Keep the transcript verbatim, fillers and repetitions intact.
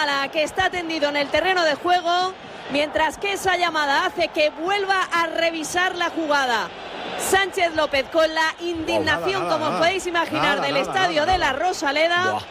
Mala, que está tendido en el terreno de juego, mientras que esa llamada hace que vuelva a revisar la jugada. Sánchez López con la indignación, oh, nada, nada, como nada, os podéis imaginar, nada, del nada, estadio nada, de la nada. Rosaleda. Buah.